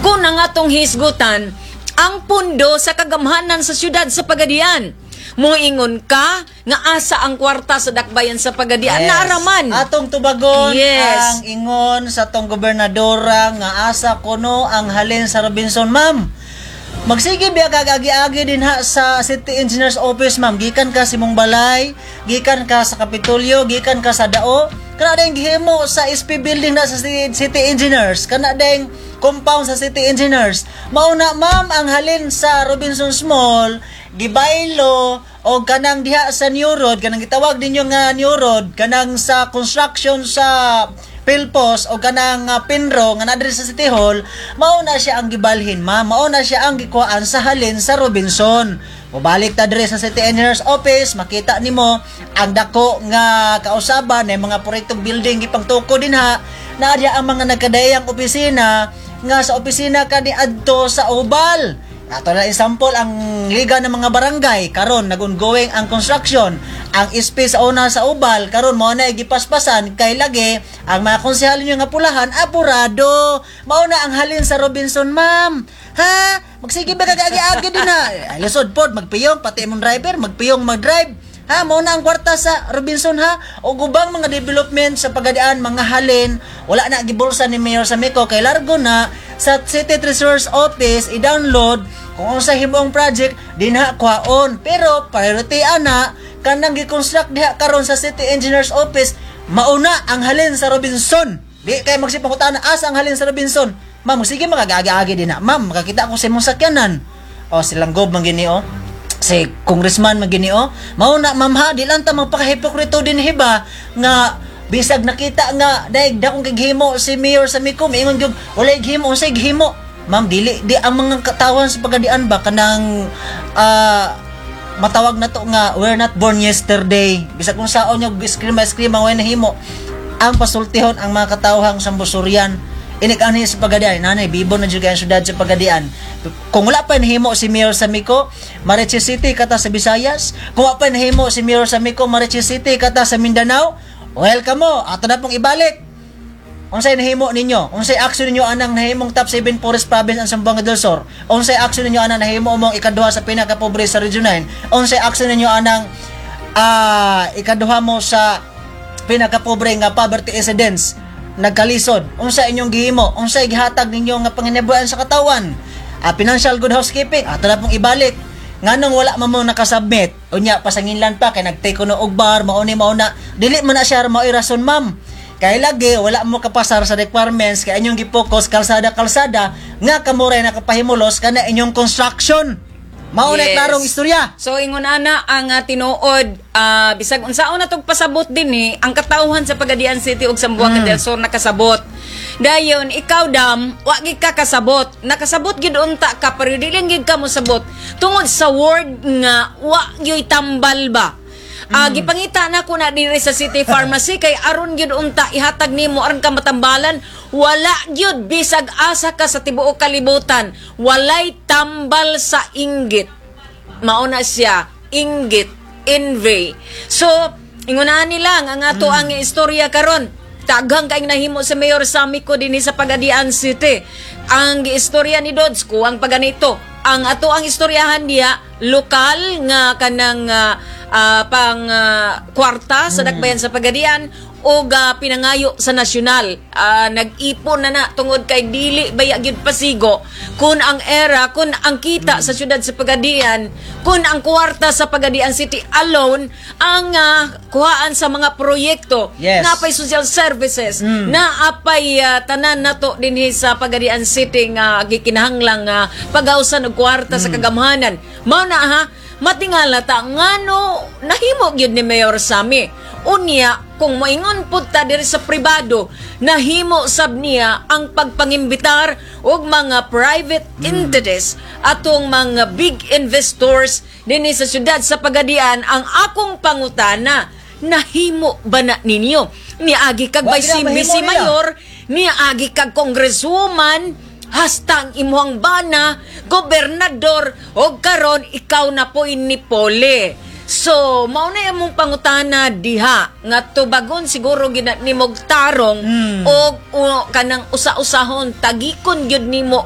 Kung ang atong hisgutan ang pundo sa kagamhanan sa syudad sa Pagadian, moingon ka nga asa ang kwarta sa dakbayan sa Pagadian, naaraman atong tubagon ang ingon sa tong gobernadora nga asa kuno ang halin sa Robinson, ma'am. Magsige biya kag-agi-agi din ha sa City Engineers Office, ma'am. Gikan ka sa imong balay, gikan ka sa Kapitolyo, gikan ka sa Dao, kana ding gihimo sa SP building na sa City Engineers, kana ding compound sa City Engineers. Mauna, ma'am, ang halin sa Robinsons Mall, gibaylo o kanang diha sa New Road, kanang gitawag ninyo nga New Road, kanang sa construction sa Pilpos o kanang Pinro nga nadiri sa City Hall, mauna siya ang gibalhin, ma'am. Mauna siya ang gikuhaan sa halin sa Robinson. Mubalik ta diri sa City Engineers Office, makita nimo ang dako nga kausaban ng mga proyektong building gipangtuko din ha. Naadya ang mga nagkadayang opisina nga sa opisina kani adto sa Oval. Ato na example ang liga ng mga barangay karon nag-ongoing ang construction. Ang space sa una sa Oval karon mao na gipaspasan kay lagi ang mga konsehal niyo nga pulahan apurado. Mao na ang halin sa Robinson, ma'am. Ha? Magsige ba kag-agi-agi din ha? Ay lisod pod magpiyong pati imong driver magpiyong mag-drive. Ha, mo na ang kwarta sa Robinson ha. O gubang mga development sa Pagadian, mga halin, wala na gibulsa ni Mayor Samico kay largo na sa City Treasurer's Office i-download kung unsa himong project dinha kwaon. Pero priority ana kanang gi-construct diha karon sa City Engineers Office, mauna ang halin sa Robinson. Di kay magsipangutana asa ang halin sa Robinson. Ma'am, sige makagaagi-agi din na. Ma'am, makakita ko sa imong sakyanan. O silang gob man gini o. Si congressman magini o. Mauna ma'am ha, di lang ta magpakahipokrito din hiba nga bisag nakita nga daig dakong gighimo si Mayor Samico ingon gyud wala gighimo unsay gighimo. Ma'am, di ang mga katawan sa Pagadian ba kanang matawag na to nga we're not born yesterday. Bisag kung saon yung scream ang way nahimo. Ang pasultihon ang mga katawhang sambusuryan. Inik ani sa Pagadian, nanay bibo na jud kay syudad sa Pagadian. Kung wala pa nahimo si Mayor Samico, Mariches City kata sa Visayas. Kung wala pa nahimo si Mayor Samico, Mariches City kata sa Mindanao, welcome mo. Ato na pong ibalik. Unsay nahimo ninyo? Unsay action ninyo anang nahimong top 7 forest province ang Zamboanga del Sur? Unsay action ninyo anang nahimo mong ikaduha sa pinakapobre sa Region 9? Unsay action ninyo anang ikaduha mo sa pinakapobre nga poverty incidence? Nagkalisod, unsa inyong gihimo, unsay gihatag ninyo nga panginabuhian sa katawan, financial good housekeeping, ato na pong ibalik. Nganong wala man mo nakasubmit, unya pasanginlan pa kay nagtake kuno og bar, mao na dili man na siya mao irason, ma'am. Kay lagi wala mo kapasar sa requirements kay inyong gipokus kalsada nga kamuray nakapahimulos kana inyong construction. Mao na klarong istorya. So ingon ana ang tinuod bisag unsaon natong pasabot din ang katawhan sa Pagadian City ug Zamboanga del Sur nakasabot. Dayon ikaw dam wa gid ka kasabot. Nakasabot gid unta ka pero dili gid ka mo sabot tungod sa word nga wa gyoy tambal ba. Gipangita na ko na diri sa City Pharmacy kay aron gyud unta ihatag nimo aron ka matambalan, wala gyud bisag asa ka sa tibuok kalibutan, walay tambal sa inggit. Mao na siya, inggit, envy. So ingunahan nila ang ato ang istorya karon. Taghang kaing nahimo sa Mayor Samico dinhi sa Pagadian City. Ang giistorya ni Dods ko ang paganito. Ang ato ang istoryahan diya lokal nga kanang kwarta sa dakbayan sa Pagadian o pinangayo sa nasyonal. Nag-ipon na tungod kay dili baya gyud pasigo kun ang era, kun ang kita sa syudad sa Pagadian, kun ang kwarta sa Pagadian City alone ang kuhaan sa mga proyekto na apay social services na apay tanan nato dinhi sa Pagadian City nga gikinahanglang pagawsan og kwarta sa kagamhanan. Mao na ha matingala ta ngano nahimo gyud ni Mayor Sami. Unya kung moingon pud ta diri sa pribado, nahimo sab niya ang pagpangimbitar og mga private entities atong mga big investors dinhi sa syudad sa Pagadian. Ang akong pangutana, nahimo ba na ninyo? Niagi kag Vice Mayor, niagi kag congresswoman, hasta ang imuhang bana, gobernador, o karon ikaw na po ni Pole. So, mao na imong pangutana diha nga tubagon siguro gina nimog tarong o kanang usa-usahon tagikon gyud nimo